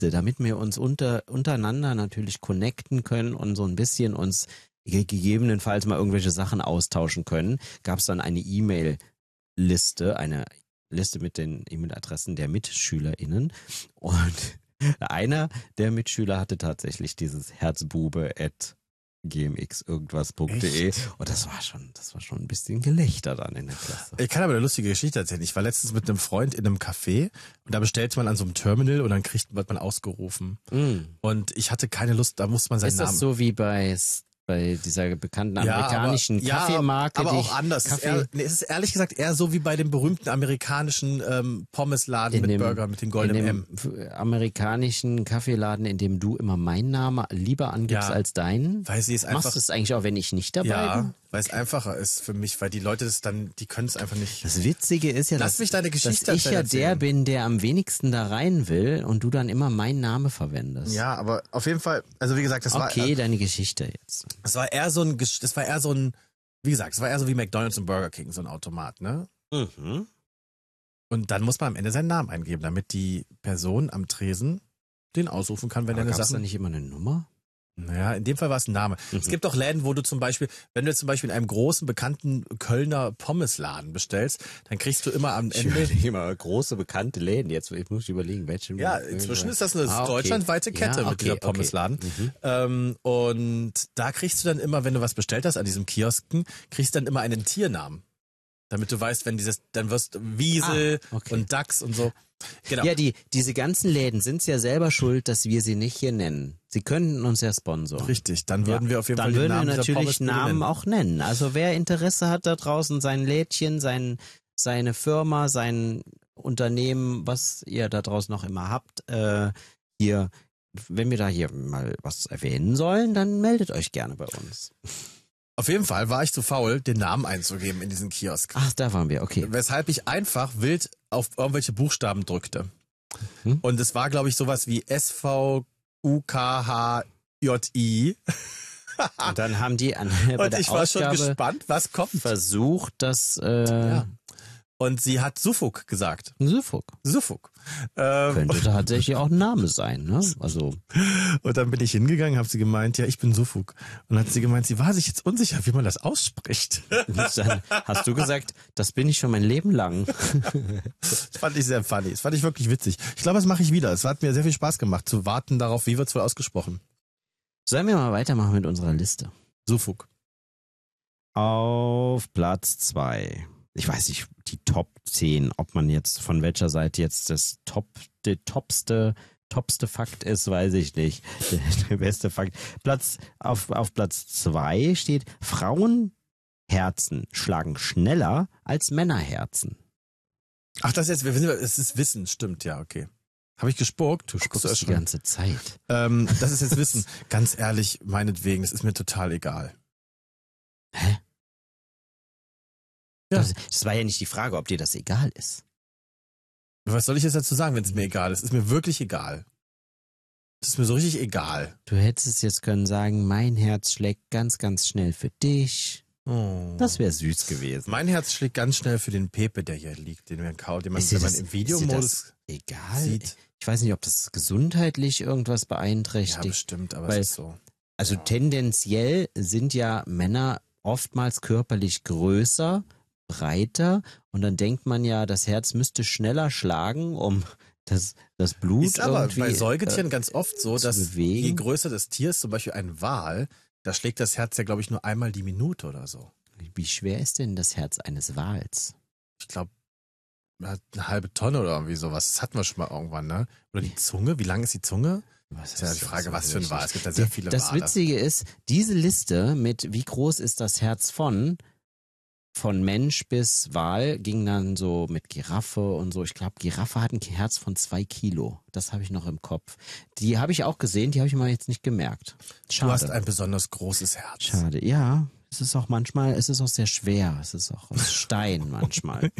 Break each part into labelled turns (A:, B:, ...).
A: Liste, damit wir uns untereinander natürlich connecten können und so ein bisschen uns gegebenenfalls mal irgendwelche Sachen austauschen können, gab es dann eine E-Mail-Liste, eine Liste mit den E-Mail-Adressen der MitschülerInnen und einer der Mitschüler hatte tatsächlich dieses herzbube@gmx-irgendwas.de und das war schon ein bisschen Gelächter dann in der Klasse.
B: Ich kann aber eine lustige Geschichte erzählen. Ich war letztens mit einem Freund in einem Café und da bestellt man an so einem Terminal und dann wird man ausgerufen. Und ich hatte keine Lust, da musste man seinen Namen...
A: Ist das so wie bei dieser bekannten amerikanischen Kaffeemarke?
B: Aber auch anders. Es ist ehrlich gesagt eher so wie bei dem berühmten amerikanischen Pommesladen mit Burger mit den goldenen M.
A: Amerikanischen Kaffeeladen, in dem du immer meinen Namen lieber angibst als deinen?
B: Weil sie es einfach...
A: Machst du es eigentlich auch, wenn ich nicht dabei bin?
B: Weil es einfacher ist für mich, weil die Leute die können es einfach nicht.
A: Das Witzige ist ja,
B: dass ich
A: ja der bin, der am wenigsten da rein will und du dann immer meinen Namen verwendest.
B: Ja, aber auf jeden Fall, also wie gesagt, das war...
A: Okay, deine Geschichte jetzt.
B: Es war eher so ein, wie gesagt, es war eher so wie McDonald's und Burger King, so ein Automat, ne?
A: Mhm.
B: Und dann muss man am Ende seinen Namen eingeben, damit die Person am Tresen den ausrufen kann, wenn er eine Sache...
A: Gab's da nicht immer eine Nummer?
B: Naja, in dem Fall war es ein Name. Es gibt auch Läden, wo du wenn du zum Beispiel in einem großen, bekannten Kölner Pommesladen bestellst, dann kriegst du immer am Ende...
A: Immer große, bekannte Läden. Jetzt muss ich überlegen, welche...
B: Ja, inzwischen ist das eine deutschlandweite Kette mit dieser Pommesladen. Und da kriegst du dann immer, wenn du was bestellt hast an diesem Kiosken, kriegst du dann immer einen Tiernamen. Damit du weißt, dann wirst Wiesel und Dachs und so. Genau.
A: Ja, diese ganzen Läden sind ja selber schuld, dass wir sie nicht hier nennen. Sie könnten uns ja sponsoren.
B: Richtig, dann würden wir auf jeden Fall
A: den
B: Namen
A: wir natürlich Namen
B: nennen.
A: auch nennen. Also wer Interesse hat da draußen, sein Lädchen, seine Firma, sein Unternehmen, was ihr da draußen noch immer habt, hier, wenn wir da hier mal was erwähnen sollen, dann meldet euch gerne bei uns.
B: Auf jeden Fall war ich zu faul, den Namen einzugeben in diesen Kiosk.
A: Ach, da waren wir, okay.
B: Weshalb ich einfach wild auf irgendwelche Buchstaben drückte. Und es war, glaube ich, sowas wie SVUKHJI.
A: Und dann haben die
B: und ich war schon gespannt, was kommt.
A: Versucht, das...
B: Und sie hat Sufuk gesagt.
A: Sufuk. Könnte tatsächlich auch ein Name sein, ne? Also.
B: Und dann bin ich hingegangen, habe sie gemeint, ja, ich bin Sufuk. Und dann hat sie gemeint, sie war sich jetzt unsicher, wie man das ausspricht.
A: Und dann hast du gesagt, das bin ich schon mein Leben lang.
B: Das fand ich sehr funny. Das fand ich wirklich witzig. Ich glaube, das mache ich wieder. Es hat mir sehr viel Spaß gemacht, zu warten darauf, wie wird es wohl ausgesprochen.
A: Sollen wir mal weitermachen mit unserer Liste?
B: Sufuk.
A: Auf Platz 2. Ich weiß nicht, die Top 10, ob man jetzt von welcher Seite jetzt der topste Fakt ist, weiß ich nicht. Der beste Fakt. Auf Platz 2 steht, Frauenherzen schlagen schneller als Männerherzen.
B: Ach, es ist Wissen, stimmt, ja, okay. Habe ich gespuckt?
A: Du spuckst die ganze Zeit.
B: Das ist jetzt Wissen. Ganz ehrlich, meinetwegen, das ist mir total egal.
A: Hä?
B: Ja.
A: Das war ja nicht die Frage, ob dir das egal ist.
B: Was soll ich jetzt dazu sagen, wenn es mir egal ist? Es ist mir wirklich egal. Es ist mir so richtig egal.
A: Du hättest jetzt können sagen, mein Herz schlägt ganz, ganz schnell für dich.
B: Oh.
A: Das wäre süß gewesen.
B: Mein Herz schlägt ganz schnell für den Pepe, der hier liegt, den man wenn man im Videomodus
A: egal
B: sieht.
A: Ich weiß nicht, ob das gesundheitlich irgendwas beeinträchtigt.
B: Ja, bestimmt, aber es ist so.
A: Also tendenziell sind ja Männer oftmals körperlich größer, breiter und dann denkt man ja, das Herz müsste schneller schlagen, um das Blut
B: ist aber
A: irgendwie
B: bei Säugetieren ganz oft so, dass
A: bewegen.
B: Je größer das Tier ist, zum Beispiel ein Wal, da schlägt das Herz ja, glaube ich, nur einmal die Minute oder so.
A: Wie schwer ist denn das Herz eines Wals?
B: Ich glaube, eine halbe Tonne oder irgendwie sowas. Das hatten wir schon mal irgendwann, ne? Oder die Zunge, wie lang ist die Zunge? Das ist ja die Frage, was für ein Wal. Es gibt ja sehr viele Wale.
A: Das Witzige ist, diese Liste mit wie groß ist das Herz von Mensch bis Wal ging dann so mit Giraffe und so. Ich glaube, Giraffe hat ein Herz von 2 Kilo. Das habe ich noch im Kopf. Die habe ich auch gesehen, die habe ich mal jetzt nicht gemerkt. Schade.
B: Du hast ein besonders großes Herz.
A: Schade, ja. Es ist auch sehr schwer. Es ist auch aus Stein manchmal.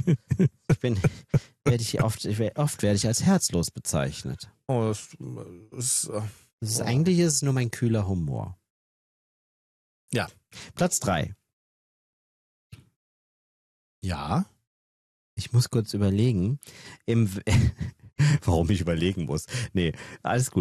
A: Oft werde ich als herzlos bezeichnet.
B: Oh,
A: Eigentlich ist es nur mein kühler Humor.
B: Ja.
A: Platz 3.
B: Ja.
A: Ich muss kurz überlegen. Warum ich überlegen muss. Nee, alles gut.